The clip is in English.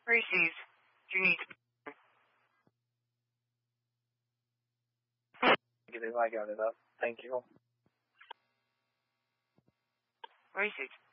Reese's. Do you need I got it up. Thank you. Reese's?